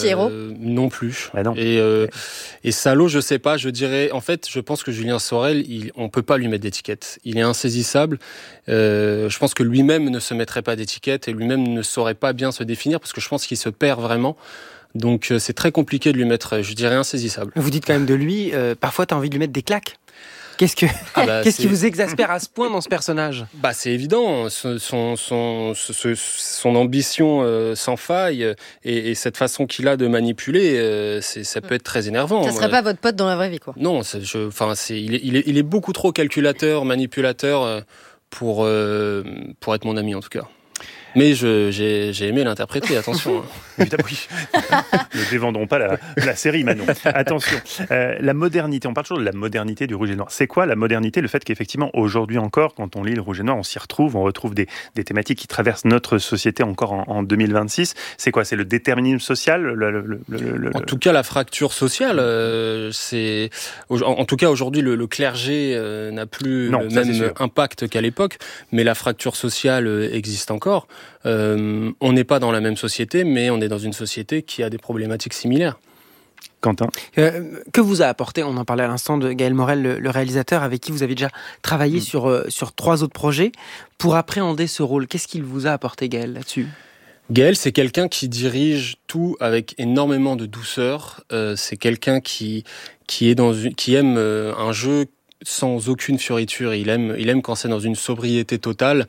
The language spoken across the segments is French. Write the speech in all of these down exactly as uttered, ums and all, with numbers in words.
anti-héros euh, Non plus. Bah non. Et, euh, et salaud, je sais pas, je dirais... En fait, je pense que Julien Sorel, il, on peut pas lui mettre d'étiquette. Il est insaisissable. Euh, je pense que lui-même ne se mettrait pas d'étiquette et lui-même ne saurait pas bien se définir parce que je pense qu'il se perd vraiment. Donc euh, c'est très compliqué de lui mettre, je dirais, insaisissable. Vous dites quand même de lui, euh, parfois tu as envie de lui mettre des claques. Qu'est-ce, que... Ah bah, Qu'est-ce c'est... qui vous exaspère à ce point dans ce personnage ? Bah, c'est évident, son, son, son, son, son ambition euh, sans faille et, et cette façon qu'il a de manipuler, euh, c'est, ça peut être très énervant. Ça serait pas votre pote dans la vraie vie, quoi. Non, c'est, je, enfin, c'est, il, est, il, est, il est beaucoup trop calculateur, manipulateur euh, pour, euh, pour être mon ami en tout cas. Mais je, j'ai, j'ai aimé l'interpréter, attention. Hein. Évidemment, oui. Ne dévendrons pas la, la série, Manon. Attention, euh, la modernité, on parle toujours de la modernité du Rouge et Noir. C'est quoi la modernité ? Le fait qu'effectivement, aujourd'hui encore, quand on lit le Rouge et Noir, on s'y retrouve, on retrouve des, des thématiques qui traversent notre société encore en, en deux mille vingt-six. C'est quoi ? C'est le déterminisme social le, le, le, le... En tout cas, la fracture sociale, euh, c'est... En, en tout cas, aujourd'hui, le, le clergé euh, n'a plus non, le ça, même impact qu'à l'époque, mais la fracture sociale euh, existe encore. Euh, on n'est pas dans la même société, mais on est dans une société qui a des problématiques similaires. Quentin ? euh, Que vous a apporté, on en parlait à l'instant, de Gaël Morel, le, le réalisateur, avec qui vous avez déjà travaillé mmh. sur, euh, sur trois autres projets, pour appréhender ce rôle. Qu'est-ce qu'il vous a apporté, Gaël, là-dessus ? Gaël, c'est quelqu'un qui dirige tout avec énormément de douceur. Euh, c'est quelqu'un qui, qui, est dans une, qui aime euh, un jeu sans aucune fioriture. Il aime, il aime quand c'est dans une sobriété totale.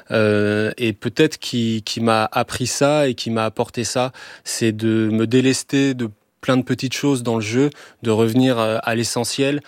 Euh, et peut-être qui, qui m'a appris ça et qui m'a apporté ça, c'est de me délester de plein de petites choses dans le jeu, de revenir à l'essentiel.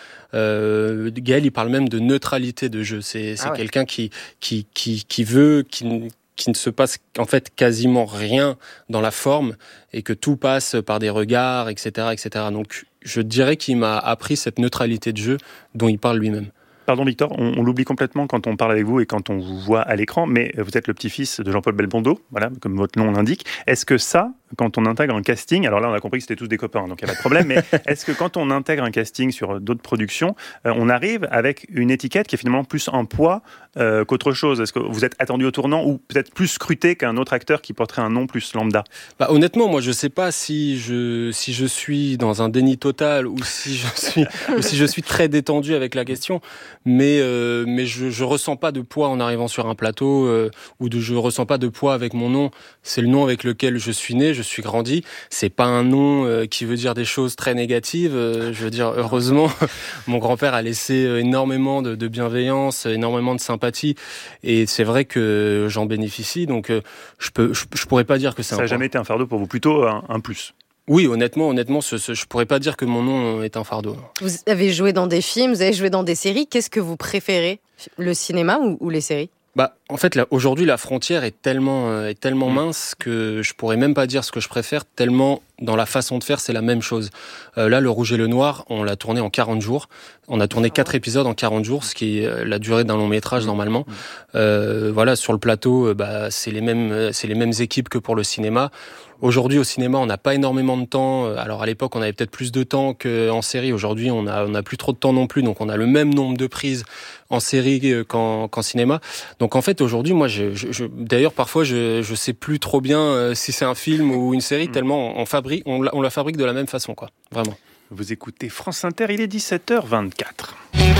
Euh, Gaël, il parle même de neutralité de jeu. C'est, c'est ah ouais. quelqu'un qui, qui, qui, qui veut, qui, qui ne se passe en fait quasiment rien dans la forme et que tout passe par des regards, et cetera, et cetera. Donc, je dirais qu'il m'a appris cette neutralité de jeu dont il parle lui-même. Pardon Victor, on, on l'oublie complètement quand on parle avec vous et quand on vous voit à l'écran, mais vous êtes le petit-fils de Jean-Paul Belmondo, voilà, comme votre nom l'indique. Est-ce que ça, quand on intègre un casting, alors là on a compris que c'était tous des copains, donc il n'y a pas de problème, mais est-ce que quand on intègre un casting sur d'autres productions, euh, on arrive avec une étiquette qui est finalement plus un poids euh, qu'autre chose ? Est-ce que vous êtes attendu au tournant ou peut-être plus scruté qu'un autre acteur qui porterait un nom plus lambda ? Bah, honnêtement, moi je ne sais pas si je, si je suis dans un déni total ou si je suis, ou si je suis très détendu avec la question, mais, euh, mais je ne ressens pas de poids en arrivant sur un plateau euh, ou de, je ne ressens pas de poids avec mon nom. C'est le nom avec lequel je suis né, je suis grandi. C'est pas un nom euh, qui veut dire des choses très négatives. Euh, je veux dire, heureusement, mon grand-père a laissé énormément de, de bienveillance, énormément de sympathie, et c'est vrai que j'en bénéficie. Donc, euh, je peux, je, je pourrais pas dire que c'est. Ça n'a jamais été un fardeau pour vous, plutôt un, un plus. Oui, honnêtement, honnêtement, ce, ce, je pourrais pas dire que mon nom est un fardeau. Vous avez joué dans des films, vous avez joué dans des séries. Qu'est-ce que vous préférez, le cinéma ou, ou les séries ? Bah, en fait, là, aujourd'hui, la frontière est tellement, euh, est tellement mince que je pourrais même pas dire ce que je préfère, tellement dans la façon de faire, c'est la même chose. Euh, là, Le Rouge et le Noir, on l'a tourné en quarante jours. On a tourné quatre épisodes en quarante jours, ce qui est la durée d'un long métrage normalement. Euh, voilà, sur le plateau, bah, c'est les mêmes, c'est les mêmes équipes que pour le cinéma. Aujourd'hui, au cinéma, on n'a pas énormément de temps. Alors, à l'époque, on avait peut-être plus de temps qu'en série. Aujourd'hui, on a, on a plus trop de temps non plus. Donc, on a le même nombre de prises en série qu'en, qu'en cinéma. Donc, en fait, aujourd'hui, moi, je, je, je d'ailleurs, parfois, je, je sais plus trop bien si c'est un film ou une série, tellement on fabrique, on la, on la fabrique de la même façon, quoi. Vraiment. Vous écoutez France Inter, il est dix-sept heures vingt-quatre.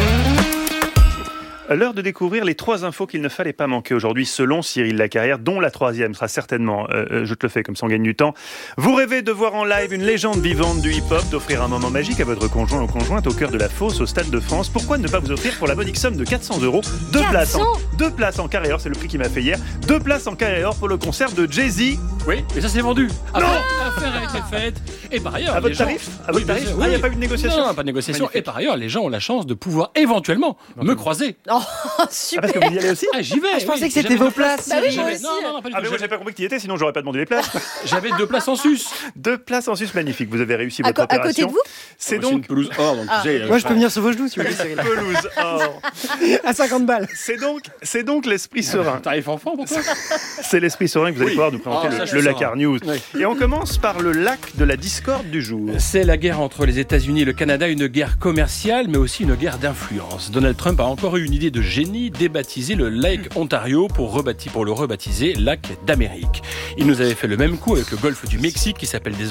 L'heure de découvrir les trois infos qu'il ne fallait pas manquer aujourd'hui selon Cyril Lacarrière, dont la troisième sera certainement, euh, je te le fais comme ça on gagne du temps. Vous rêvez de voir en live une légende vivante du hip-hop, d'offrir un moment magique à votre conjoint ou conjointe au cœur de la fosse au Stade de France. Pourquoi ne pas vous offrir pour la modique somme de quatre cents euros deux places en, deux places en carré or, c'est le prix qu'il m'a fait hier, deux places en carré or pour le concert de Jay-Z. Oui, mais ça c'est vendu. Après, non, l'affaire a été faite. Et par ailleurs, à votre gens... tarif, à votre oui, tarif. oui, ah, il n'y a oui. pas eu de négociation. Non, non, pas de négociation. Magnifique. Et par ailleurs, les gens ont la chance de pouvoir éventuellement me croiser. Oh, super. Ah, parce que vous y allez aussi. Ah, j'y vais. Ah, je oui. pensais que c'était J'avais vos deux places. Bah oui, J'avais- moi aussi. Non, non, non, pas du Ah tout. mais moi j'ai pas compris que tu y étais, sinon j'aurais pas demandé les places. J'avais deux places en sus. Deux places en sus, magnifique. Vous avez réussi À, votre co- à côté opération. de vous C'est Oh, une donc pelouse or, donc Ah. tu sais, Moi, je peux venir sur vos genoux si vous voulez, Cyril. pelouse or. À cinquante balles. C'est donc, c'est donc l'esprit serein. Tarif enfant pour toi. C'est l'esprit serein que vous allez Oui. pouvoir nous présenter Ah, le, ça, je le suis Lacar serein. News. Oui. Et on commence par le lac de la discorde du jour. C'est la guerre entre les États-Unis et le Canada, une guerre commerciale, mais aussi une guerre d'influence. Donald Trump a encore eu une idée de génie, débaptiser le Lake Ontario pour, rebâti- pour le rebaptiser Lac d'Amérique. Il nous avait fait le même coup avec le golfe du Mexique, qui s'appelle désormais le golfe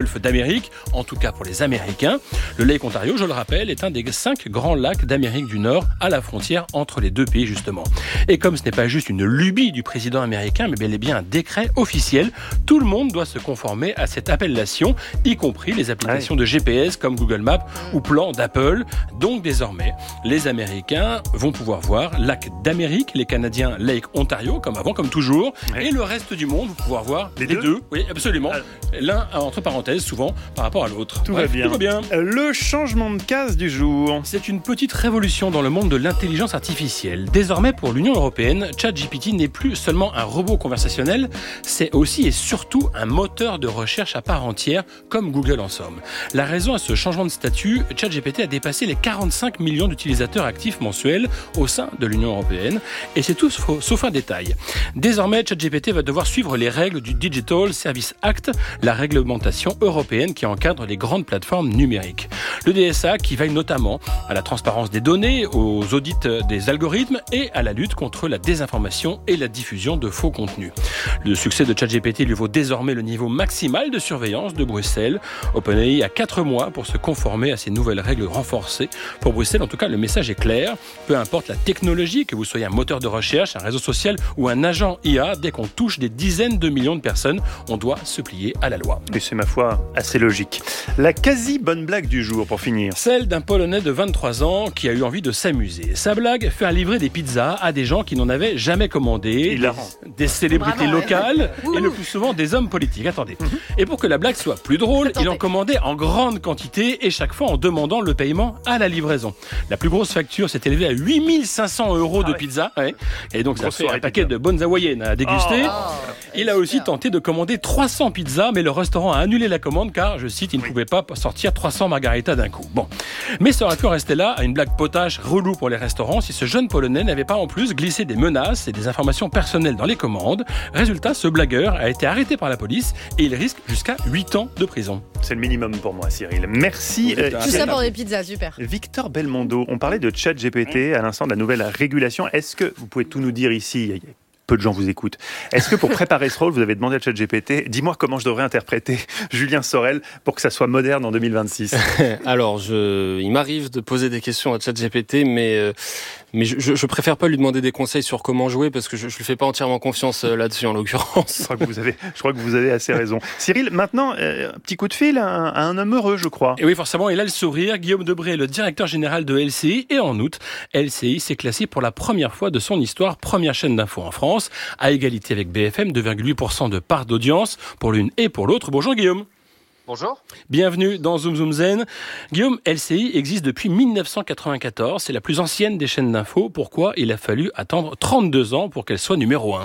golfe d'Amérique, en tout cas pour les Américains. Le Lake Ontario, je le rappelle, est un des cinq grands lacs d'Amérique du Nord, à la frontière entre les deux pays justement. Et comme ce n'est pas juste une lubie du président américain, mais bel et bien un décret officiel, tout le monde doit se conformer à cette appellation, y compris les applications de G P S comme Google Maps ou Plan d'Apple. Donc désormais, les Américains vont pouvoir voir lac d'Amérique, les Canadiens Lake Ontario, comme avant, comme toujours, ouais. Et le reste du monde, vous pouvoir voir les, les deux. deux. Oui, absolument. Ah. L'un entre parenthèses, souvent par rapport à l'autre. Tout, Bref, va bien. tout va bien. Le changement de case du jour. C'est une petite révolution dans le monde de l'intelligence artificielle. Désormais, pour l'Union européenne, ChatGPT n'est plus seulement un robot conversationnel, c'est aussi et surtout un moteur de recherche à part entière, comme Google en somme. La raison à ce changement de statut, ChatGPT a dépassé les quarante-cinq millions d'utilisateurs actifs mensuels au sein de l'Union européenne, et c'est tout sauf un détail. Désormais, ChatGPT va devoir suivre les règles du Digital Services Act, la réglementation européenne qui encadre les grandes plateformes numériques. Le D S A qui veille notamment à la transparence des données, aux audits des algorithmes et à la lutte contre la désinformation et la diffusion de faux contenus. Le succès de ChatGPT lui vaut désormais le niveau maximal de surveillance de Bruxelles. OpenAI a quatre mois pour se conformer à ces nouvelles règles renforcées. Pour Bruxelles, en tout cas, le message est clair. Peu importe la technologie, que vous soyez un moteur de recherche, un réseau social ou un agent I A, dès qu'on touche des dizaines de millions de personnes, on doit se plier à la loi. Et c'est, ma foi, assez logique. La quasi bonne blague du jour, pour finir. Celle d'un Polonais de vingt-trois ans qui a eu envie de s'amuser. Sa blague, faire livrer des pizzas à des gens qui n'en avaient jamais commandé, des, des célébrités Bravo, locales ouais. et le plus souvent des hommes politiques. Attendez. Mm-hmm. Et pour que la blague soit plus drôle, Attendez. il en commandait en grande quantité et chaque fois en demandant le paiement à la livraison. La plus grosse facture s'est élevée à huit mille cinq cents euros ah de ouais. pizza. Ouais. Et donc ça fait un paquet pizza. de bonnes hawaïennes à déguster. Oh, oh, il a aussi tenté de commander trois cents pizzas, mais le restaurant a annulé la commande car, je cite, il ne oui. pouvait pas sortir trois cents margaritas d'un coup. Bon. Mais ça aurait pu rester là à une blague potache relou pour les restaurants si ce jeune Polonais n'avait pas en plus glissé des menaces et des informations personnelles dans les commandes. Résultat, ce blagueur a été arrêté par la police et il risque jusqu'à huit ans de prison. C'est le minimum pour moi, Cyril. Merci. Euh, Tout ça pour des pizzas, super. Victor Belmondo, on parlait de ChatGPT à l'instant de la nouvelle régulation. Est-ce que vous pouvez tout nous dire ici ? Peu de gens vous écoutent. Est-ce que pour préparer ce rôle, vous avez demandé à ChatGPT, dis-moi comment je devrais interpréter Julien Sorel pour que ça soit moderne en deux mille vingt-six ? Alors, je, il m'arrive de poser des questions à ChatGPT, mais, euh, mais je, je préfère pas lui demander des conseils sur comment jouer parce que je, je lui fais pas entièrement confiance là-dessus en l'occurrence. Je crois que vous avez, je crois que vous avez assez raison. Cyril, maintenant, euh, un petit coup de fil à un, à un homme heureux, je crois. Et oui, forcément, il a le sourire. Guillaume Debré, le directeur général de L C I. Et en août, L C I s'est classé pour la première fois de son histoire première chaîne d'info en France, à égalité avec B F M, deux virgule huit pour cent de part d'audience pour l'une et pour l'autre. Bonjour Guillaume. Bonjour. Bienvenue dans Zoom Zoom Zen. Guillaume, L C I existe depuis mille neuf cent quatre-vingt-quatorze. C'est la plus ancienne des chaînes d'info. Pourquoi il a fallu attendre trente-deux ans pour qu'elle soit numéro un ?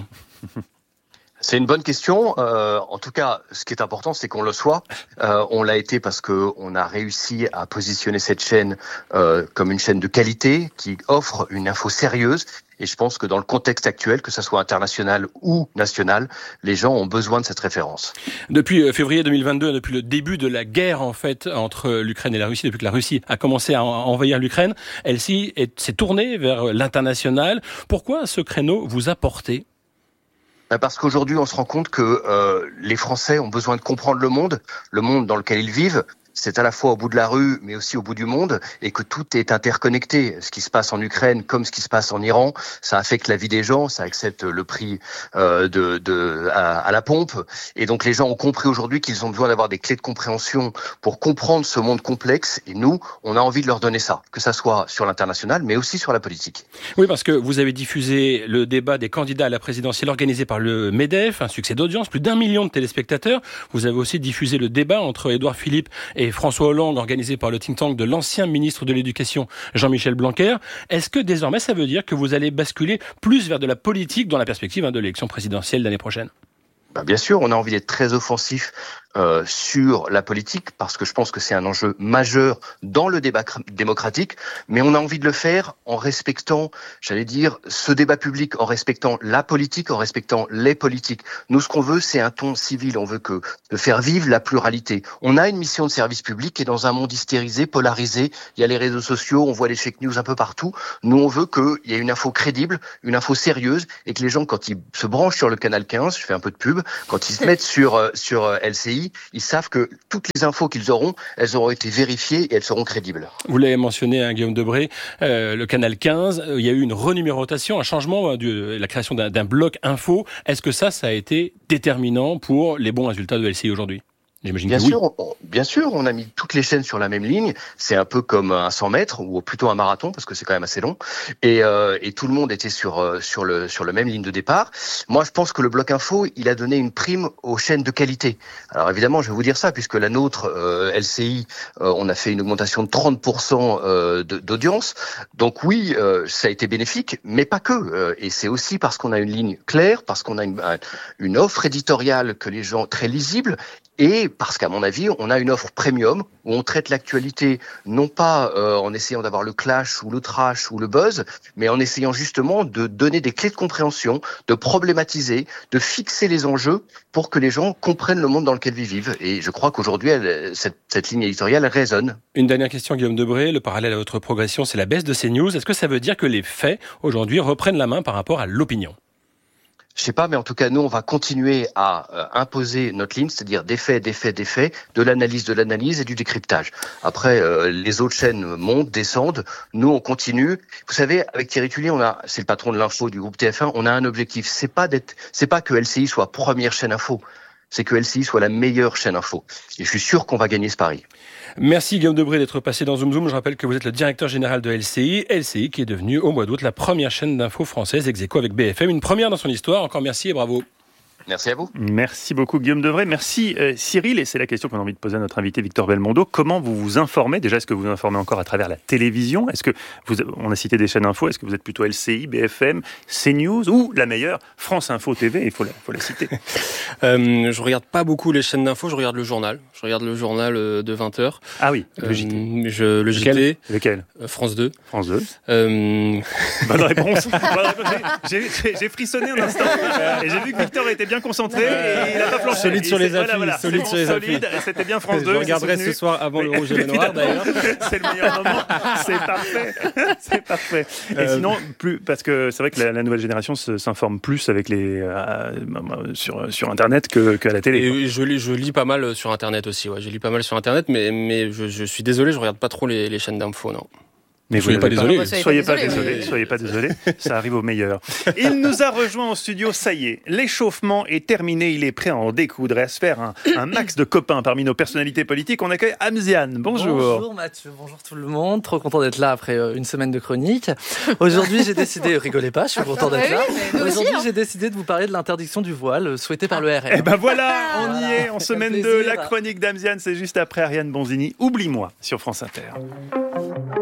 C'est une bonne question. Euh, en tout cas, ce qui est important, c'est qu'on le soit. Euh, on l'a été parce que on a réussi à positionner cette chaîne euh, comme une chaîne de qualité qui offre une info sérieuse. Et je pense que dans le contexte actuel, que ça soit international ou national, les gens ont besoin de cette référence. Depuis février deux mille vingt-deux, depuis le début de la guerre en fait entre l'Ukraine et la Russie, depuis que la Russie a commencé à envahir l'Ukraine, L C I s'est tournée vers l'international. Pourquoi ce créneau vous a porté ? Parce qu'aujourd'hui, on se rend compte que euh, les Français ont besoin de comprendre le monde, le monde dans lequel ils vivent. C'est à la fois au bout de la rue, mais aussi au bout du monde, et que tout est interconnecté. Ce qui se passe en Ukraine, comme ce qui se passe en Iran, ça affecte la vie des gens, ça accepte le prix euh, de, de à, à la pompe. Et donc les gens ont compris aujourd'hui qu'ils ont besoin d'avoir des clés de compréhension pour comprendre ce monde complexe. Et nous, on a envie de leur donner ça, que ça soit sur l'international, mais aussi sur la politique. Oui, parce que vous avez diffusé le débat des candidats à la présidentielle organisé par le MEDEF, un succès d'audience, plus d'un million de téléspectateurs. Vous avez aussi diffusé le débat entre Édouard Philippe et François Hollande, organisé par le think tank de l'ancien ministre de l'Éducation, Jean-Michel Blanquer. Est-ce que désormais ça veut dire que vous allez basculer plus vers de la politique dans la perspective hein, de l'élection présidentielle l'année prochaine ? Ben bien sûr, on a envie d'être très offensif euh, sur la politique parce que je pense que c'est un enjeu majeur dans le débat démocratique, mais on a envie de le faire en respectant, j'allais dire, ce débat public, en respectant la politique, en respectant les politiques. Nous, ce qu'on veut, c'est un ton civil. On veut que de faire vivre la pluralité. On a une mission de service public et dans un monde hystérisé, polarisé, il y a les réseaux sociaux, on voit les fake news un peu partout. Nous, on veut qu'il y ait une info crédible, une info sérieuse et que les gens, quand ils se branchent sur le canal quinze, je fais un peu de pub, quand ils se mettent sur, sur L C I, avis, ils savent que toutes les infos qu'ils auront, elles auront été vérifiées et elles seront crédibles. Vous l'avez mentionné, hein, Guillaume Debré, euh, le canal quinze, euh, il y a eu une renumérotation, un changement, euh, de la création d'un, d'un bloc info. Est-ce que ça, ça a été déterminant pour les bons résultats de L C I aujourd'hui ? J'imagine Bien que sûr, oui. on, bien sûr, on a mis toutes les chaînes sur la même ligne. C'est un peu comme un cent mètres ou plutôt un marathon parce que c'est quand même assez long. Et, euh, et tout le monde était sur euh, sur le sur le même ligne de départ. Moi, je pense que le bloc info, il a donné une prime aux chaînes de qualité. Alors évidemment, je vais vous dire ça puisque la nôtre euh, L C I, euh, on a fait une augmentation de trente pour cent euh, de, d'audience. Donc oui, euh, ça a été bénéfique, mais pas que. Euh, et c'est aussi parce qu'on a une ligne claire, parce qu'on a une, une offre éditoriale que les gens très lisible. Et parce qu'à mon avis, on a une offre premium où on traite l'actualité non pas euh, en essayant d'avoir le clash ou le trash ou le buzz, mais en essayant justement de donner des clés de compréhension, de problématiser, de fixer les enjeux pour que les gens comprennent le monde dans lequel ils vivent. Et je crois qu'aujourd'hui, elle, cette, cette ligne éditoriale elle résonne. Une dernière question, Guillaume Debré. Le parallèle à votre progression, c'est la baisse de CNews. Est-ce que ça veut dire que les faits, aujourd'hui, reprennent la main par rapport à l'opinion ? Je sais pas, mais en tout cas, nous, on va continuer à euh, imposer notre ligne, c'est-à-dire des faits, des faits, des faits, de l'analyse, de l'analyse et du décryptage. Après, euh, les autres chaînes montent, descendent. Nous, on continue. Vous savez, avec Thierry Tullier, on a, c'est le patron de l'info du groupe T F un, on a un objectif. C'est pas d'être, c'est pas que L C I soit première chaîne info. C'est que L C I soit la meilleure chaîne info. Et je suis sûr qu'on va gagner ce pari. Merci Guillaume Debré d'être passé dans Zoom Zoom. Je rappelle que vous êtes le directeur général de L C I. L C I qui est devenue au mois d'août la première chaîne d'info française ex-aequo avec B F M. Une première dans son histoire. Encore merci et bravo. Merci à vous. Merci beaucoup Guillaume Debré. Merci euh, Cyril. Et c'est la question qu'on a envie de poser à notre invité Victor Belmondo. Comment vous vous informez ? Déjà, est-ce que vous vous informez encore à travers la télévision ? Est-ce que vous, on a cité des chaînes info. Est-ce que vous êtes plutôt L C I, B F M, CNews ou la meilleure France Info T V ? Il faut la, faut la citer. euh, je regarde pas beaucoup les chaînes d'info. Je regarde le journal. Je regarde le journal euh, de vingt heures. Ah oui, le euh, J T. Je, le Lequel J T. Lequel euh, France deux. France deux. Euh... Bonne réponse. Bonne réponse. J'ai, j'ai, j'ai frissonné un instant et j'ai vu que Victor était bien concentré. Et il n'a pas planché. Solide sur les appuis. Voilà, voilà. Solide sur les appuis. C'était bien France deux. Je regarderai ce soir avant le rouge et le noir d'ailleurs. C'est le meilleur moment. C'est parfait. C'est parfait. Et euh... sinon, plus parce que c'est vrai que la, la nouvelle génération se, s'informe plus avec les euh, sur sur Internet que qu'à la télé. Et je lis je lis pas mal sur Internet aussi. Ouais, je lis pas mal sur Internet, mais mais je, je suis désolé, je regarde pas trop les, les chaînes d'infos, non. Mais vous soyez pas désolé. Pas, soyez pas désolé, désolé, mais... soyez pas désolé, ça arrive au meilleur. Il nous a rejoint au studio, ça y est, l'échauffement est terminé, il est prêt à en découdre et à se faire un, un max de copains parmi nos personnalités politiques. On accueille Amziane, bonjour. Bonjour Mathieu, bonjour tout le monde, trop content d'être là après une semaine de chronique. Aujourd'hui j'ai décidé, rigolez pas, je suis content d'être là. Aujourd'hui j'ai décidé de vous parler de l'interdiction du voile souhaitée par le R M. Et ben voilà, on y est, en semaine plaisir. deux, la chronique d'Amziane, c'est juste après Ariane Bonzini, Oublie-moi sur France Inter.